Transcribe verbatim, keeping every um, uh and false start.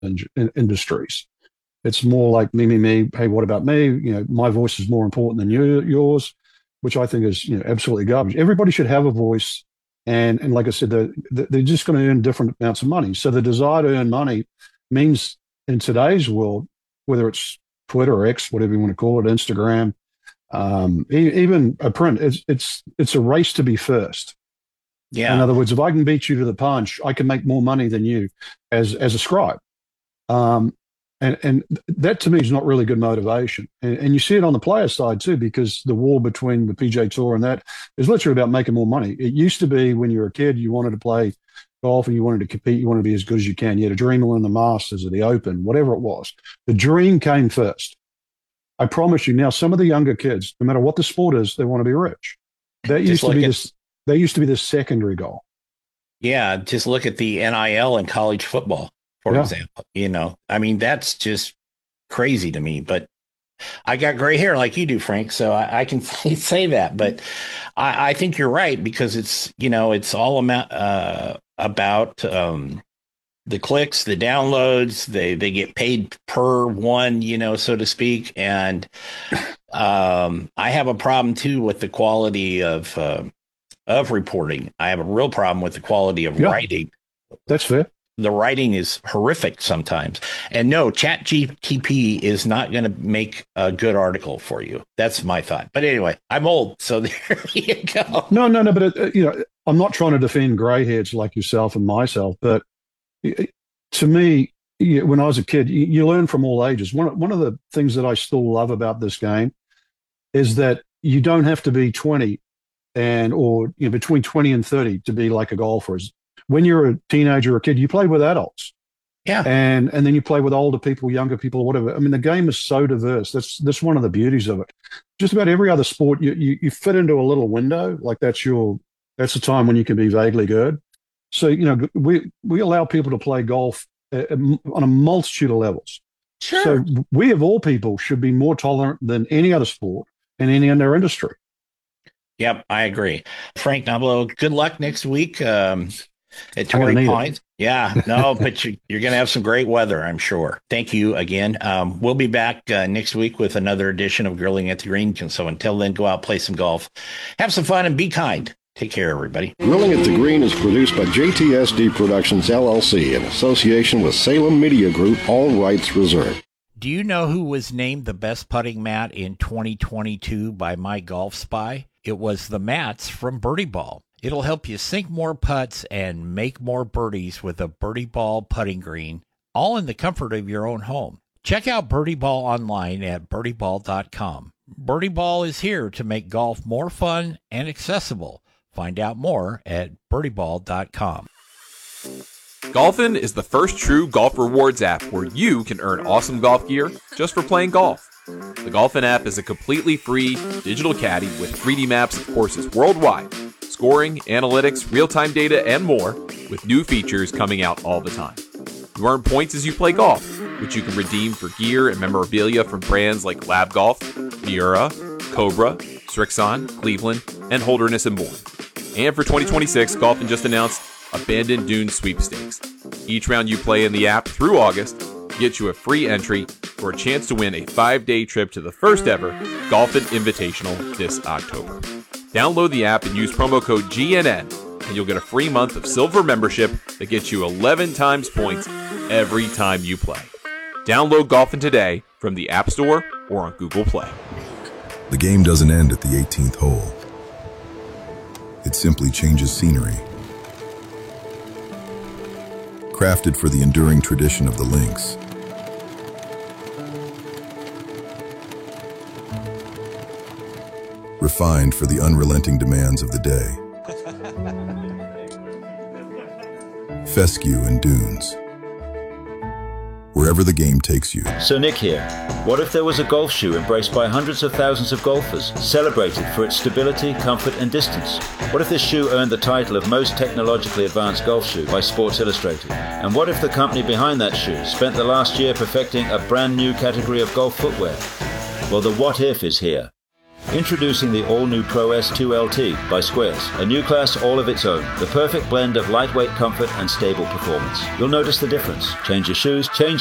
in, in industries. It's more like me, me, me. Hey, what about me? You know, my voice is more important than you, yours, which I think is, you know, absolutely garbage. Everybody should have a voice, and and like I said, they're, they're just going to earn different amounts of money. So the desire to earn money means in today's world, whether it's Twitter or X, whatever you want to call it, Instagram, um, e- even a print, it's it's it's a race to be first. In Yeah. other words, if I can beat you to the punch, I can make more money than you as as a scribe. Um, and, and that to me is not really good motivation. And, and you see it on the player side too, because the war between the P G A Tour and that is literally about making more money. It used to be when you were a kid, you wanted to play golf and you wanted to compete, you wanted to be as good as you can. You had a dream of winning the Masters or the Open, whatever it was. The dream came first. I promise you now, some of the younger kids, no matter what the sport is, they want to be rich. That used Just to look be at this. That used to be the secondary goal. yeah, just look at the N I L in college football, for Yeah. example. You know, I mean, that's just crazy to me. But I got gray hair like you do, Frank, so I, I can say that. But I, I think you're right because it's you know it's all about uh, about um, the clicks, the downloads. They they get paid per one, you know, so to speak. And um, I have a problem too with the quality of uh, of reporting. I have a real problem with the quality of Yeah, writing. that's fair. The writing is horrific sometimes. And no, Chat G T P is not going to make a good article for you. That's my thought. But anyway, I'm old, so there you go. No, no, no. But it, uh, you know, I'm not trying to defend greyheads like yourself and myself, but to me, when I was a kid, you learn from all ages. One one of the things that I still love about this game is that you don't have to be twenty and or you know between twenty and thirty to be like a golfer. When you're a teenager or a kid, you play with adults. Yeah. And and then you play with older people, younger people, or whatever. I mean, the game is so diverse. That's that's one of the beauties of it. Just about every other sport, you you, you fit into a little window. Like that's your that's the time when you can be vaguely good. So you know, we we allow people to play golf uh, on a multitude of levels. Sure. So we of all people should be more tolerant than any other sport and any other industry. Yep, I agree. Frank Noblo, good luck next week. Um, at I'm gonna Torrey need it. Pines. Yeah, no, but you, you're going to have some great weather, I'm sure. Thank you again. Um, we'll be back uh, next week with another edition of Grilling at the Green. And so until then, go out, play some golf, have some fun, and be kind. Take care, everybody. Grilling at the Green is produced by J T S D Productions, L L C, in association with Salem Media Group, all rights reserved. Do you know who was named the best putting mat in twenty twenty-two by My Golf Spy? It was the mats from Birdie Ball. It'll help you sink more putts and make more birdies with a Birdie Ball putting green, all in the comfort of your own home. Check out Birdie Ball online at birdie ball dot com. Birdie Ball is here to make golf more fun and accessible. Find out more at birdie ball dot com. Golfin is the first true golf rewards app where you can earn awesome golf gear just for playing golf. The Golfin app is a completely free digital caddy with three D maps of courses worldwide, scoring, analytics, real-time data, and more, with new features coming out all the time. You earn points as you play golf, which you can redeem for gear and memorabilia from brands like Lab Golf, Miura, Cobra, Strixon, Cleveland, and Holderness and Bourne. And for twenty twenty-six, Golfin just announced Abandoned Dunes Sweepstakes. Each round you play in the app through August gets you a free entry for a chance to win a five-day trip to the first ever Golfin Invitational this October. Download the app and use promo code G N N, and you'll get a free month of silver membership that gets you eleven times points every time you play. Download Golfin today from the App Store or on Google Play. The game doesn't end at the eighteenth hole. It simply changes scenery. Crafted for the enduring tradition of the links. Refined for the unrelenting demands of the day. Fescue and dunes. Wherever the game takes you. So Nick here. What if there was a golf shoe embraced by hundreds of thousands of golfers, celebrated for its stability, comfort and distance? What if this shoe earned the title of most technologically advanced golf shoe by Sports Illustrated? And what if the company behind that shoe spent the last year perfecting a brand new category of golf footwear? Well, the what if is here. Introducing the all-new Pro S two L T by Squares, a new class all of its own. The perfect blend of lightweight comfort and stable performance. You'll notice the difference. Change your shoes, change